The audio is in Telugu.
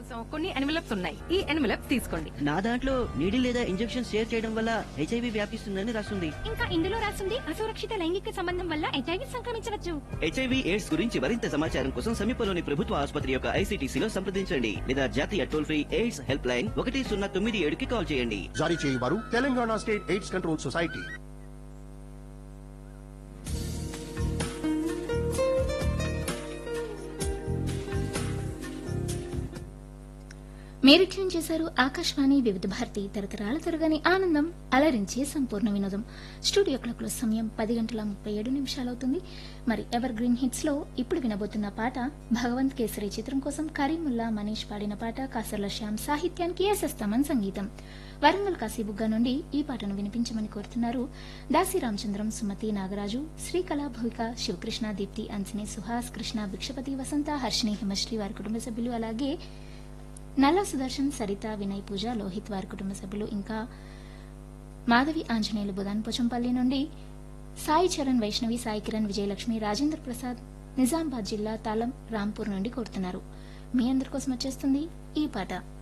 కోసం కొన్ని ఎన్వలప్స్ ఉన్నాయి. ఈ ఎన్వలప్స్ తీసుకోండి. నా దాంట్లో నీడిల్ లేదా ఇంజెక్షన్ షేర్ చేయడం వల్ల హెచ్ఐవి వ్యాపిస్తుందని రాస్తుంది. ఇంకా ఇందులో రాస్తుంది అసురక్షిత లైంగిక సంబంధం వల్ల హెచ్ఐవి సంక్రమించవచ్చు. హెచ్ఐవి ఎయిడ్స్ గురించి మరింత సమాచారం కోసం సమీపంలోని ప్రభుత్వ ఆసుపత్రి యొక్క ఐసీటీసీలో సంప్రదించండి లేదా జాతీయ toll free AIDS help line 1097కి call చేయండి. జారీ చేయవారు Telangana state AIDS control society. మీరు ట్యూన్ చేశారు ఆకాశవాణి వివిధ భారతి తరతరాల తరగని ఆనందం అలరించే సంపూర్ణ వినోదం. స్టూడియో క్లాక్ లో సమయం 10:37 అవుతుంది. మరి ఎవర్ గ్రీన్ హిట్స్ లో ఇప్పుడు వినబోతున్న పాట భగవంత్ కేసరి చిత్రం కోసం కరీముల్లా మనీష్ పాడిన పాట. కాసర్ల శ్యామ్ సాహిత్యానికి ఎస్ఎస్ తమన్ సంగీతం. వరంగల్ కాశీబుగ్గ నుండి ఈ పాటను వినిపించమని కోరుతున్నారు దాసి రామచంద్రం, సుమతి, నాగరాజు, శ్రీకళ, భూవిక, శివకృష్ణ, దీప్తి, అన్సిని, సుహాస్, కృష్ణ, భిక్షపతి, వసంత, హర్షిని, హిమశ్రీ వారి కుటుంబ సభ్యులు, అలాగే నల్ల సుదర్శన్, సరిత, వినయ్, పూజ, లోహిత్ వారి కుటుంబ సభ్యులు, ఇంకా మాధవి, ఆంజనేయులు బుధాన్ పోచంపల్లి నుండి సాయి చరణ్, వైష్ణవి, సాయి కిరణ్, విజయలక్ష్మి, రాజేంద్ర ప్రసాద్ నిజామాబాద్ జిల్లా తాళం రాంపూర్ నుండి కోరుతున్నారు. మీ అందరి కోసం వచ్చేస్తుంది ఈ పాట.